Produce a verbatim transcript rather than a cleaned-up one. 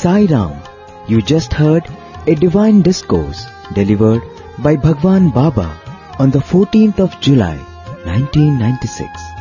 Sai Ram. You just heard a divine discourse delivered by Bhagwan Baba on the fourteenth of July nineteen ninety-six.